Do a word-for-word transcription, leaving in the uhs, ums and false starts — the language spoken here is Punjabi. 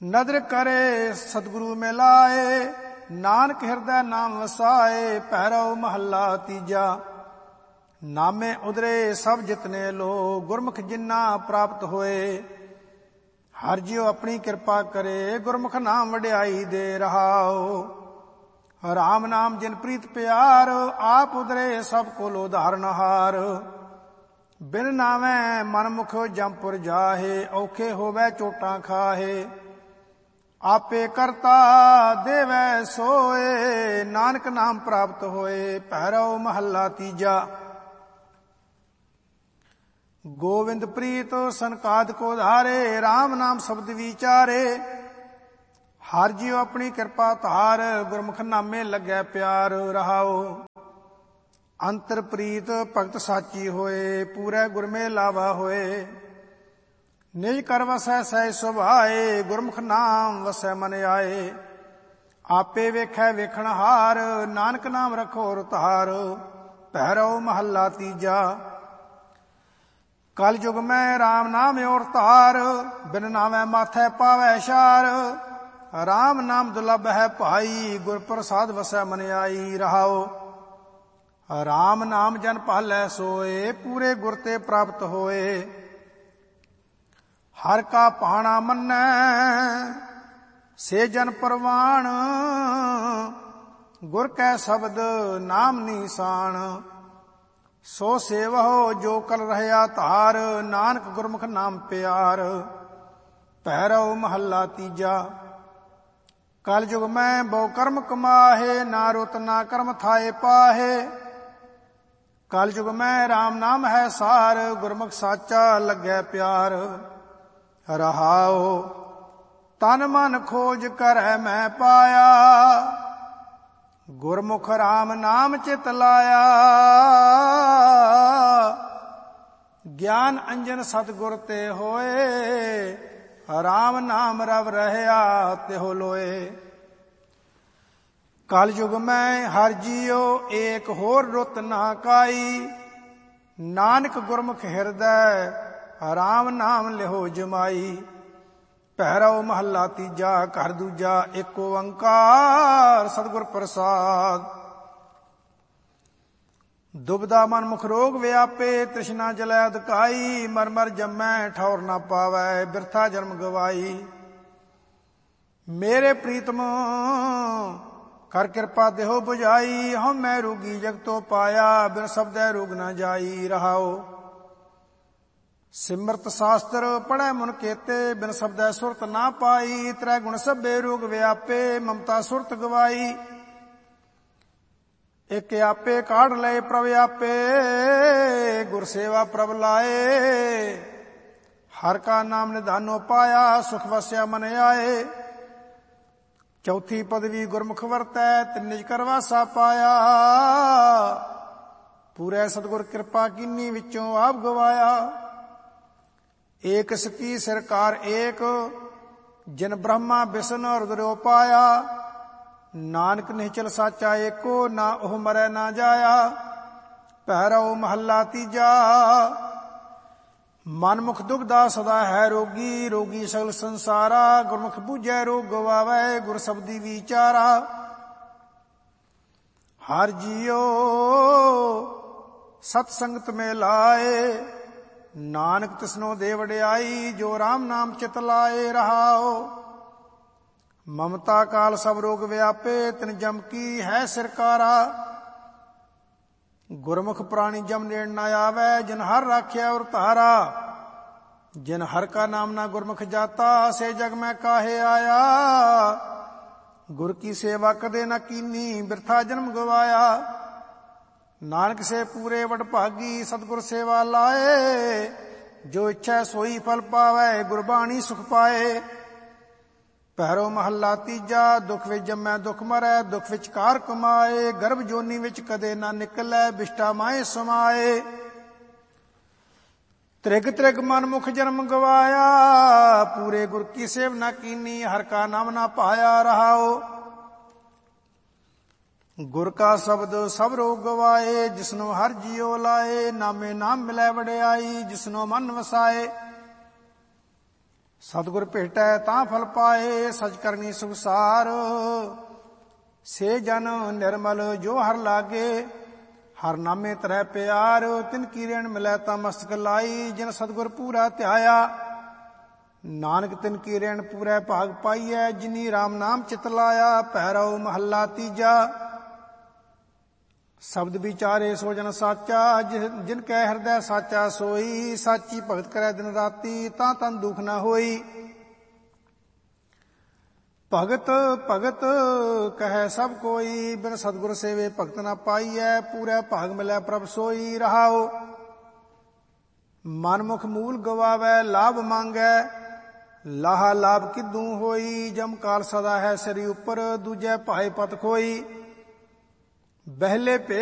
ਨਦਰ ਕਰੇ ਸਤਿਗੁਰੂ ਮਿਲਾਏ, ਨਾਨਕ ਹਿਰਦੈ ਨਾਮ ਵਸਾਏ। ਪਹਿਰਉ ਮਹੱਲਾ ਤੀਜਾ। ਨਾਮੇ ਉਦਰੇ ਸਭ ਜਿਤਨੇ ਲੋ, ਗੁਰਮੁਖ ਜਿਨ੍ਹਾਂ ਪ੍ਰਾਪਤ ਹੋਏ। ਹਰਿ ਜੀਉ ਆਪਣੀ ਕਿਰਪਾ ਕਰੇ, ਗੁਰਮੁਖ ਨਾਮ ਵਡਿਆਈ ਦੇ ਰਹਾਉ। ਰਾਮ ਨਾਮ ਜਿਨ ਪ੍ਰੀਤ ਪਿਆਰ, ਆਪ ਉਦਰੇ ਸਭ ਕੋਲ ਉਧਾਰਨ ਹਾਰ। ਬਿਨ ਨਾਵੇਂ ਮਨ ਮੁਖ ਜੰਪੁਰ ਜਾਹੇ, ਔਖੇ ਹੋਵੇ ਚੋਟਾਂ ਖਾਹੇ। ਆਪੇ ਕਰਤਾ ਦੇਵੈ ਸੋਏ, ਨਾਨਕ ਨਾਮ ਪ੍ਰਾਪਤ ਹੋਏ। ਪਹਿਰਉ ਮਹੱਲਾ ਤੀਜਾ। ਗੋਵਿੰਦ ਪ੍ਰੀਤ ਸੰਕਾਦ ਕੋ ਧਾਰੇ, ਰਾਮ ਨਾਮ ਸ਼ਬਦ ਵਿਚਾਰੇ। ਹਰਿ ਜੀਉ ਆਪਣੀ ਕਿਰਪਾ ਧਾਰ, ਗੁਰਮੁਖ ਨਾਮੇ ਲੱਗੈ ਪਿਆਰ ਰਹਾਉ। ਅੰਤਰ ਪ੍ਰੀਤ ਭਗਤ ਸਾਚੀ ਹੋਏ, ਪੂਰੇ ਗੁਰਮੇ ਲਾਵਾ ਹੋਏ। ਨਿਜ ਕਰ ਵਸੈ ਸਹਿ ਸੁਭਾਏ, ਗੁਰਮੁਖ ਨਾਮ ਵਸੈ ਮਨ ਆਏ। ਆਪੇ ਵੇਖੈ ਵੇਖਣ ਹਾਰ, ਨਾਨਕ ਨਾਮ ਰਖੋ ਰਤਾਰ। ਪਹਿਰਉ ਮਹੱਲਾ ਤੀਜਾ। ਕਲ ਯੁਗ ਮੈਂ ਰਾਮ ਨਾਮ ਔਰ ਧਾਰ, ਬਿਨ ਨਾਵੇਂ ਮਾਥੈ ਪਾਵੈ ਛਾਰ। ਰਾਮ ਨਾਮ ਦੁਲਭ ਹੈ ਭਾਈ, ਗੁਰ ਪ੍ਰਸਾਦ ਵਸੈ ਮਨ ਆਈ ਰਹਾਉ। ਰਾਮ ਨਾਮ ਜਨ ਭਾਲੈ ਸੋਏ, ਪੂਰੇ ਗੁਰ ਤੇ ਪ੍ਰਾਪਤ ਹੋਏ। ਹਰ ਕਾ ਭਾਣਾ ਮੰਨੈ, ਸੇ ਜਨ ਪਰਵਾਣ। ਗੁਰ ਕੈ ਸ਼ਬਦ ਨਾਮ ਨੀਸਾਨ। ਸੋ ਸੇਵਹੁ ਜੋ ਕਲ ਰਹਿਆ ਧਾਰ, ਨਾਨਕ ਗੁਰਮੁਖ ਨਾਮ ਪਿਆਰ। ਪਹਿਰਉ ਮਹੱਲਾ ਤੀਜਾ। ਕਲ ਯੁਗ ਮੈਂ ਬਹੁ ਕਰਮ ਕਮਾਹੇ, ਨਾ ਰੁਤ ਨਾ ਕਰਮ ਥਾਏ ਪਾਹੇ। ਕਲ ਯੁਗ ਮੈਂ ਰਾਮ ਨਾਮ ਹੈ ਸਾਰ, ਗੁਰਮੁਖ ਸਾਚਾ ਲੱਗੈ ਪਿਆਰ ਰਹਾਉ। ਤਨ ਮਨ ਖੋਜ ਕਰੈ ਮੈਂ ਪਾਇਆ, ਗੁਰਮੁਖ ਰਾਮ ਨਾਮ ਚਿਤ ਲਾਇਆ। ਗਿਆਨ ਅੰਜਨ ਸਤਿਗੁਰ ਤੇ ਹੋਏ, ਰਾਮ ਨਾਮ ਰਵ ਰਹਿਆ ਤਿਹੁ ਲੋਏ। ਕਲ ਯੁਗ ਮੈਂ ਹਰਿ ਜੀਉ ਏਕ ਹੋਰ ਰੁਤ ਨਾ ਕਾਈ। ਨਾਨਕ ਗੁਰਮੁਖ ਹਿਰਦੈ ਰਾਮ ਨਾਮ ਲਿਹੋ ਜਮਾਈ। ਪਹਿਰਉ ਮਹੱਲਾ ਤੀਜਾ। ਘਰ ਦੂਜਾ। ਏਕ ਓੰਕਾਰ ਸਤਿਗੁਰ ਪ੍ਰਸਾਦ। ਦੁਬਦਾ ਮਨ ਮੁਖ ਰੋਗ ਵਿਆਪੇ, ਤ੍ਰਿਸ਼ਨਾ ਜਲੈ ਅਧਕਾਈ। ਮਰ ਮਰ ਜੰਮੈ ਠੌਰ ਨਾ ਪਾਵੈ, ਬਿਰਥਾ ਜਨਮ ਗਵਾਈ। ਮੇਰੇ ਪ੍ਰੀਤਮ ਕਰ ਕਿਰਪਾ ਦੇਹੋ 부ਝਾਈ। ਹਉ ਮੈਂ ਰੋਗੀ ਜਗਤੋ ਪਾਇਆ, ਬਿਨ ਸ਼ਬਦੈ ਰੋਗ ਨਾ ਜਾਈ ਰਹਾਉ। ਸਿਮਰਤ ਸ਼ਾਸਤਰ ਪੜ੍ਹੈ ਮੁਨ ਕੇਤੇ, ਬਿਨ ਸ਼ਬਦੈ ਸੁਰਤ ਨਾ ਪਾਈ। ਤ੍ਰੈ ਗੁਣ ਸਭੇ ਰੋਗ ਵਿਆਪੇ, ਮਮਤਾ ਸੁਰਤ ਗਵਾਈ। ਇਕ ਆਪੇ ਕਾਢ ਲਏ ਪ੍ਰਭ ਆਪੇ, ਗੁਰ ਸੇਵਾ ਪ੍ਰਭ ਲਾਏ। ਹਰ ਕਾ ਨਾਮ ਨਿਧਾਨੋ ਪਾਇਆ, ਸੁਖ ਵਸਿਆ ਮਨ ਆਏ। ਚੌਥੀ ਪਦਵੀ ਗੁਰਮੁਖ ਵਰਤੈ, ਤਿਨ ਨਿਜ ਕਰਵਾਸਾ ਪਾਇਆ। ਪੂਰੇ ਸਤਿਗੁਰ ਕਿਰਪਾ ਕੀਨੀ, ਵਿੱਚੋਂ ਆਪ ਗਵਾਇਆ। ਏਕ ਸਤੀ ਸਰਕਾਰ ਏਕ, ਜਿਨ ਬ੍ਰਹਮਾ ਵਿਸ਼ਨ ਰੁਦਰੋ ਪਾਇਆ। ਨਾਨਕ ਨਿਹਚਲ ਸਾਚਾ ਏਕੋ, ਨਾ ਉਹ ਮਰੈ ਨਾ ਜਾਇਆ। ਪਹਿਰਉ ਮਹੱਲਾ ਤੀਜਾ। ਮਨ ਮੁਖ ਦੁਬਦਾ ਸਦਾ ਹੈ ਰੋਗੀ, ਰੋਗੀ ਸਗਲ ਸੰਸਾਰਾ। ਗੁਰਮੁਖ ਬੂਝੈ ਰੋਗ ਗਵਾਵੈ, ਗੁਰ ਸ਼ਬਦੀ ਵਿਚਾਰਾ। ਹਰਿ ਜੀਉ ਸਤ ਸੰਗਤ ਮੇ ਲਾਏ, ਨਾਨਕ ਤਿਸਨੋ ਦੇ ਵਡਿਆਈ। ਜੋ ਰਾਮ ਨਾਮ ਚਿਤ ਲਾਏ ਰਹਾਉ। ਮਮਤਾ ਕਾਲ ਸਭ ਰੋਗ ਵਿਆਪੇ, ਤਿਨ ਜਮ ਕੀ ਹੈ ਸਿਰਕਾਰਾ। ਗੁਰਮੁਖ ਪ੍ਰਾਣੀ ਜਮ ਨੇੜ ਨਾ ਆਵੈ, ਜਿਨ ਹਰ ਰਾਖਿਆ ਔਰ ਧਾਰਾ। ਜਿਨ ਹਰ ਕਾ ਨਾਮ ਨਾ ਗੁਰਮੁਖ ਜਾਤਾ, ਸੇ ਜਗ ਮੈਂ ਕਾਹੇ ਆਇਆ। ਗੁਰ ਕੀ ਸੇਵਾ ਕਦੇ ਨਾ ਕੀਨੀ, ਬਿਰਥਾ ਜਨਮ ਗਵਾਇਆ। ਨਾਨਕ ਸੇ ਪੂਰੇ ਵਡ ਭਾਗੀ, ਸਤਿਗੁਰ ਸੇਵਾ ਲਾਏ। ਜੋ ਇੱਛਾ ਸੋਈ ਫਲ ਪਾਵੈ, ਗੁਰਬਾਣੀ ਸੁਖ ਪਾਏ। ਪਹਿਰਉ ਮਹੱਲਾ ਤੀਜਾ। ਦੁਖ ਵਿੱਚ ਜੰਮੈ ਦੁਖ ਮਰੈ, ਦੁਖ ਵਿੱਚ ਕਾਰ ਕਮਾਏ। ਗਰਭ ਜੋਨੀ ਵਿੱਚ ਕਦੇ ਨਾ ਨਿਕਲੈ, ਬਿਸ਼ਟਾ ਮਾਏ ਸਮਾਏ। ਤ੍ਰਿਗ ਤ੍ਰਿਗ ਮਨ ਮੁਖ ਜਨਮ ਗਵਾਇਆ, ਪੂਰੇ ਗੁਰ ਕੀ ਸੇਵ ਨਾ ਕੀਨੀ। ਹਰ ਕਾ ਨਾਮ ਨਾ ਪਾਇਆ ਰਹਾਉ। ਗੁਰ ਕਾ ਸ਼ਬਦ ਸਭ ਰੋਗ ਗਵਾਏ, ਜਿਸਨੋ ਹਰ ਜੀਉ ਲਾਏ। ਨਾਮੇ ਨਾਮ ਮਿਲੈ ਵਡਿਆਈ, ਜਿਸਨੋ ਮਨ ਵਸਾਏ। ਸਤਿਗੁਰ ਭੇਟੈ ਤਾਂ ਫਲ ਪਾਏ, ਸਚ ਕਰਨੀ ਸੁਖਸਾਰ। ਸੇ ਜਨ ਨਿਰਮਲ ਜੋ ਹਰ ਲਾਗੇ, ਹਰ ਨਾਮੇ ਤਰੈ ਪਿਆਰ। ਤਿਨ ਕੀ ਰੇਣ ਮਿਲੈ ਤਾਂ ਮਸਤਕ ਲਾਈ, ਜਿਨ ਸਤਿਗੁਰ ਪੂਰਾ ਧਿਆਇਆ। ਨਾਨਕ ਤਿਨ ਕੀ ਰੇਣ ਪੂਰੈ ਭਾਗ ਪਾਈਐ, ਜਿਨੀ ਰਾਮ ਨਾਮ ਚਿਤ ਲਾਇਆ। ਭੈਰਵ ਮਹੱਲਾ ਤੀਜਾ। ਸ਼ਬਦ ਵਿਚਾਰੇ ਸੋ ਜਨ ਸਾਚਾ, ਜਿਨ ਕੈ ਹਿਰਦੈ ਸਾਚਾ ਸੋਈ। ਸਾਚੀ ਭਗਤ ਕਰੈ ਦਿਨ ਰਾਤੀ, ਤਾਂ ਤਨ ਦੁਖ ਨ ਹੋਈ। ਭਗਤ ਭਗਤ ਕਹੈ ਸਭ ਕੋਈ, ਬਿਨ ਸਤਿਗੁਰ ਸੇਵੇ ਭਗਤ ਨ ਪਾਈਐ। ਪੂਰੈ ਭਾਗ ਮਿਲੈ ਪ੍ਰਭ ਸੋਈ। ਰਹਾਉ ਮਨਮੁਖ ਮੂਲ ਗਵਾਵੈ, ਲਾਭ ਮੰਗੈ ਲਾਹਾ ਲਾਭ ਕਿਦੂ ਹੋਈ। ਜਮ ਕਾਲ ਸਦਾ ਹੈ ਸਿਰੀ ਉੱਪਰ, ਦੂਜੈ ਭਾਏ ਪਤ ਖੋਈ। ਬਹਿਲੇ ਭੇ